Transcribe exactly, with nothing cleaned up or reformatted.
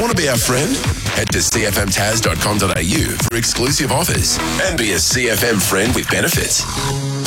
Want to be our friend? Head to c f m taz dot com dot a u for exclusive offers and be a C F M friend with benefits.